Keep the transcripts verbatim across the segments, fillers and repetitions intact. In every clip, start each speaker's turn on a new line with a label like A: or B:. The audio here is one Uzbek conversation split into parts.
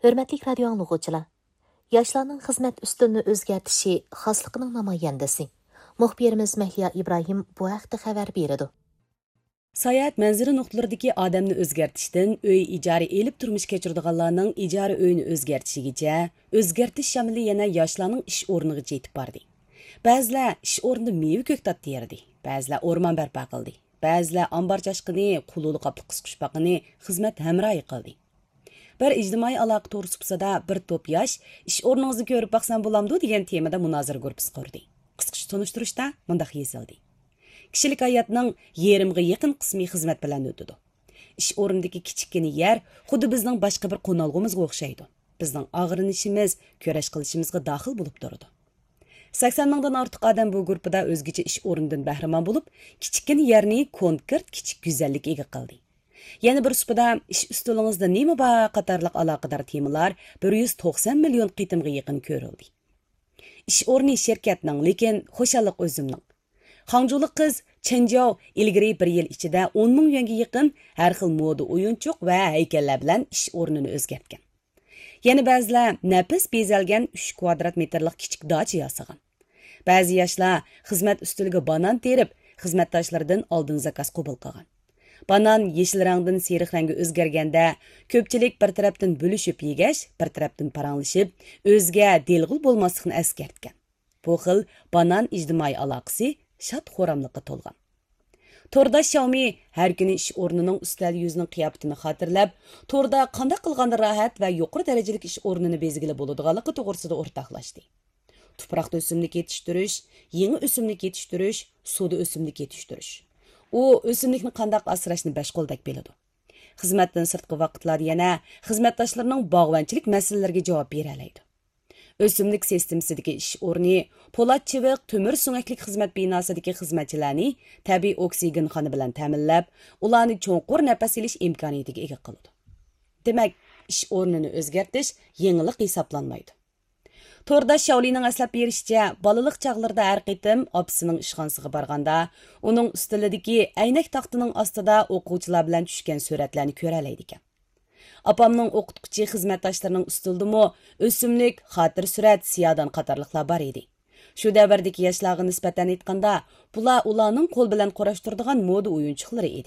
A: Hörmətli radio anlıqçılar, yaşlarının xizmət üstünlüğü özgərtişi xaslıqının namayəndəsi. Muxbirimiz Məhliya İbrahim bu haqda xəbər berdi.
B: Sayat mənziri nöqtələrdəki adamını özgərtişdən öy icari elib turmuş keçirdiganlarning icari öyünü özgərtişigacha özgərtiş şamili yana yoshlarning ish o'rniga yetib bordi. Ba'zilar ish o'rnida meva ko'ktat terdi, ba'zilar o'rmon barpo qildi, ba'zilar ambar chashqini, qululi qopli qisqushbaqini xizmat hamrohi qildi. Bir ijtimoiy aloqa to'g'risida bir to'p yosh ish o'rningizni ko'rib baqsam bo'lamdi degan temada munozara guruhi qurdi. Qisqacha tunishtirishda mundaq yozildi. Kishilik hayotning yerimga yaqin qismi xizmat bilan o'tadi. Ish o'rnidagi kichikgina yer xuddi bizning boshqa bir qo'nalg'imizga o'xshaydi. Bizning og'rinishimiz, kurash qilishimizga daxil bo'lib turadi. sakson mingdan ortiq odam bu guruhda o'zgacha ish o'rnidan bahramon bo'lib, kichikgina yerni konkret kichik go'zallik ega qildi. Yana bir supada ish ustuningizda nima bor qatorliq aloqador temalar bir yuz to'qson million qitimga yaqin ko'rildi. Ish o'rni shirkatning, lekin xo'shallik o'zimning. Hangjulik qiz Chenjao ilgari bir yil ichida o'n ming yuanga yaqin har xil moda o'yinchoq va haykallar bilan ish o'rnini o'zgartgan. Yana ba'zilar nafis bezalgan uch kvadrat metrlik kichik dacha yasagan. Ba'zi yoshlar xizmat ustiga banan terib, xizmatdoshlaridan oldin zakaz qabul qilgan. Banan yeshil rangdan seriq rangga o'zgarganda, ko'pchilik bir tarafdan bo'lishib yegash, bir tarafdan paranglashib, o'zga delg'ul bo'lmaslikni eskartgan. Bu xil banan ijtimoiy aloqasi shad xo'ramlikqa to'lgan. Torda Xiaomi har kuni ish o'rnining ustal yuzining qiyofatini xotirlab, torda qanday qilganda rohat va yuqori darajalik ish o'rnini bezgili bo'ladiganligi to'g'risida o'rtoqlashdi. Tuproqda o'simlik yetishtirish, yangi o'simlik yetishtirish, suvda o'simlik yetishtirish. U o'simlikni qanday asrashni besh qo'ldak biladi. Xizmatdan sirtqi vaqtlarda yana xizmatdoshlarining bog'vanchilik masalalariga javob bera oladi. O'simlik sistemasidagi ish o'rni po'lat chiviq, temir so'ngaklik xizmat binosidagi xizmatchilarni tabiiy oksigen xona bilan ta'minlab, ularni cho'nqur nafas olish imkoniyatiga ega qiladi. Demak, ish o'rnini o'zgartirish yengillik hisoblanmaydi. Torda Shaolining aslab berishicha, balalik chaqlarida har qitim opisining ishxonasiga borganda, uning ustilidagi aynak taxtining ostida o'quvchilar bilan tushgan suratlarni ko'ra oladi ekan. Apamning o'qituvchi xizmatdoshlarining ustildimi o'simlik, xotir surat, siyodan qatorliqlar bor edi. Shu davrdagi yoshlarga nisbatan aytganda, bular ularning qo'l bilan qorashtiradigan moda o'yinchoqlari edi.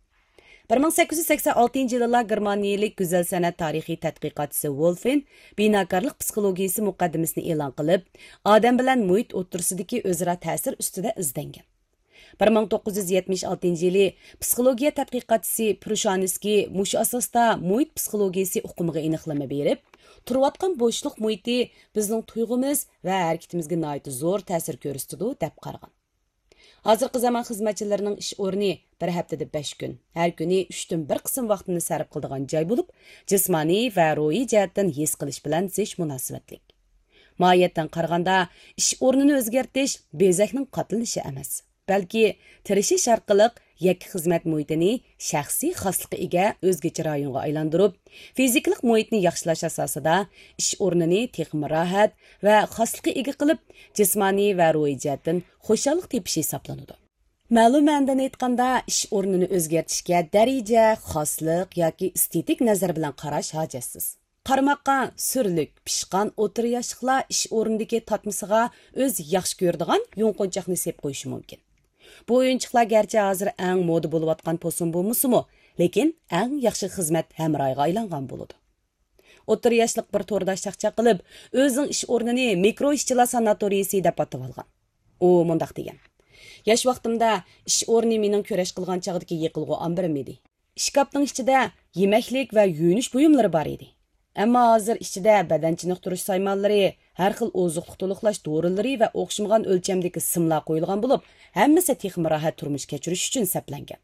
B: bir ming sakkiz yuz sakson oltinchi yilda Germaniyalik go'zal san'at tarixiy tadqiqotchisi Wolfen binokorlik psixologiyasi muqaddimasini e'lon qilib, odam bilan muhit o'ttirsidagi o'zaro ta'sir ustida izlangan. bir ming to'qqiz yuz yetmish oltinchi yili psixologiya tadqiqotchisi Prushansky mush asosda muhit psixologiyasi uqumiga aniqlama berib, turayotgan bo'shliq muhiti bizning tuyg'umiz va harakatimizga nihoyat zo'r ta'sir ko'rsatadi deb qaragan. Hozirgi zamon xizmatchilarining ish o'rni bir haftada besh kun, har kuni uch dan bir qism vaqtini sarf qiladigan joy bo'lib, jismoniy va ruhiy jihatdan his qilish bilan zish munosabatlik. Mohiyatdan qaraganda, ish o'rnini o'zgartirish bezakning qatilishi emas, balki tirishish orqali yakka xizmat muhitini shaxsiy xoslikqa ega o'zgacha rayonga aylantirib, fiziklik muhitni yaxshilash asosida ish o'rnini texmi rohat va xoslikqa ega qilib, jismoniy va ruhiy jihatdan xo'shallik tepish hisoblanadi. Ma'lum ma'noda aytganda, ish o'rnini o'zgartirishga daraja, xoslik yoki estetik nazar bilan qarash hojatsiz. Qarmoqqa surlik, pishqan o'tir yoshliqlar ish o'rnidagi tatmisiga o'z yaxshi ko'radigan yunqunchoqni sep qo'yishi mumkin. Bu o'yinchiqlar garchi hozir eng moda bo'layotgan posun bo'lmasa-mu, lekin eng yaxshi xizmat hamrohiga aylangan bo'ladi. O'tir yoshliq bir to'rda shaqcha qilib, o'zining ish o'rnini mikro ishchilar sanatoriyasi deb atib olgan. U mundaq degan: "Yosh vaqtimda ish o'rni mening ko'rash qilgan chog'dagi yiqilg'u ambirim edi. Shkafning ichida yemaklik va yuvinish buyumlari bor edi. Ammo hozir ichida badan chiniqtirish saymonlari, har xil oziqlik to'liqlash dorilari va o'xshamagan o'lchamdagi simlar qo'yilgan bo'lib, hammasi texmi rohat turmush kechirish uchun saplangan.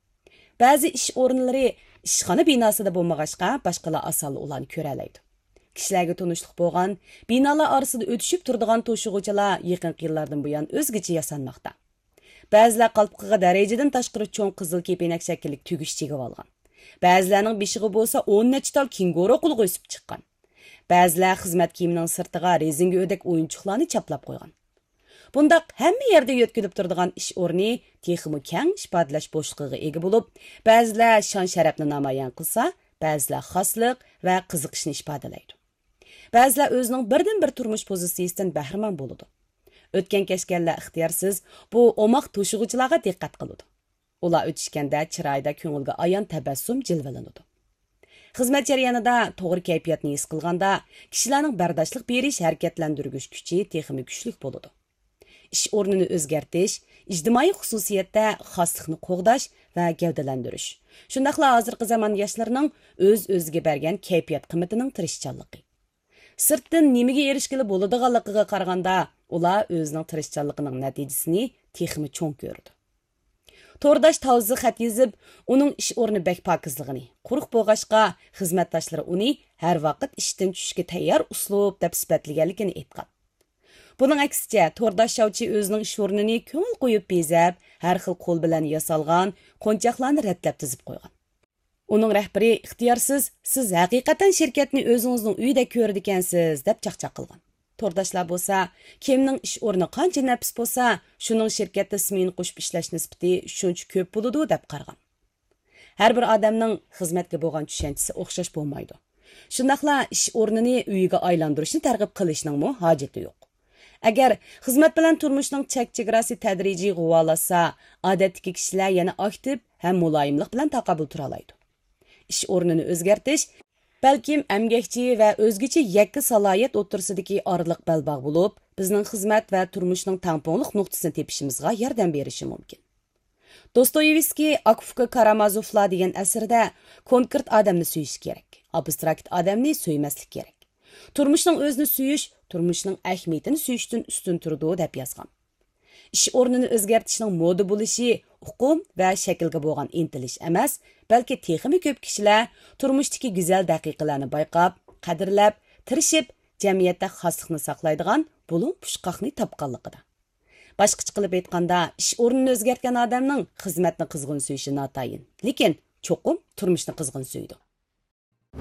B: Ba'zi ish o'rinlari ishxona binosida bo'lmag'achqa, boshqalar asosan ularni ko'ra oladi. Kishilarga tunishlik bo'lgan, binolar orasida o'tishib turadigan to'shig'uvchilar yaqin yillardan buyon o'zgacha yasanmoqda. Ba'zilar qalbqiga darajadan tashqari cho'ng qizil kepenak shaklli tugish chigib olgan. Ba'zilarning beshig'i bo'lsa o'n necha tal kenguru qulg'i o'sib chiqqan. Ba'zilar xizmat kiyimining sirtiga rezinga o'dak o'yinchoqlarni chaplab qo'ygan. Bundaq hamma yerda yo'tkilib turadigan ish o'rni texmi keng ifodalash bo'shlig'iga ega bo'lib, ba'zilar shon sharafni namoyon qilsa, ba'zilar xosliq va qiziqishni ifodalaydi. Ba'zilar o'zining birdan-bir turmush pozitsiyasidan bahramand bo'ladi. O'tgan kechganlar ixtiyorsiz bu omoq to'shig'uvchilarga diqqat qiladi. Ular o'tishganda chiroyda ko'ngilga ayon tabassum jilvalanadi. Xizmat jarayonida to'g'ri kayfiyatni his qilganda, kishilarning bardoshlik berish harakatlantirgich kuchi texnik kuchli bo'ladi. Ish o'rnini o'zgartirish, ijtimoiy xususiyatda xoslikni qo'g'dash va gavdalantirish. Shundaqla hozirgi zamon yoshlarining o'z-o'ziga bergan kayfiyat qimmatining tirishchanligi. Sirtdan nimaga erishgili bo'ladiganligiga qaraganda, ular o'zining tirishchanligining natijasini texmi cho'ng ko'rdi. To'rdash tavzi xat yozib, uning ish o'rni bak pokizligini, quruq bo'lg'ashqa xizmatdoshlari uni har vaqt ishdan tushishga tayyor uslub deb sifatlaganligini aytgan. Buning aksicha, to'rdash shavchi o'zining ish o'rnini ko'ngil qo'yib bezab, har xil qo'l bilan yasalgan qo'nchoqlarni ratlab tizib qo'ygan. Uning rahbari ixtiyorsiz, siz haqiqatan shirkatni o'zingizning uyida ko'rdi ekansiz deb chaqchaq qilgan. To'rdashlar bo'lsa, kimning ish o'rni qancha nafs bo'lsa, shuning shirkatda ismini qo'shib ishlash nisbati shuncha ko'p bo'ladi deb qaragan. Har bir odamning xizmatga bo'lgan tushunchasi o'xshash bo'lmaydi. Shundaqla ish o'rnini uyiga aylantirishni targ'ib qilishning mo hojati yo'q. Agar xizmat bilan turmushning chek-chegarasi tadrijiy g'uvolasa, odatdagi kishilar yana aktiv ham muloyimlik bilan taqobil tura oladi. Ish o'rnini o'zgartirish balkim emgakchi va o'zgacha yakka salohiyat o'tirsidagi oraliq balbog' bo'lib, bizning xizmat va turmushning tangpongliq nuqtasini tepishimizga yordam berishi mumkin. Dostoyevskiy Akufka Karamazovlar degan asrida konkret odamni suyish kerak, abstrakt odamni so'ymaslik kerak. Turmushning o'zini suyish, turmushning ahamiyatini suyishdan ustun turadi deb yozgan. Ish o'rnini o'zgartirishning moda bo'lishi uqum va shaklga bo'lgan intilish emas, balki texmi ko'p kishilar turmushdagi go'zal daqiqalarni bayqab, qadrlab, tirishib, jamiyatda xoslikni saqlaydigan bulun pushqoqni topganligida. Boshqacha qilib aytganda, ish o'rnini o'zgartgan odamning xizmatni qizg'in suyishi notayin, lekin cho'qim turmushni qizg'in suydi.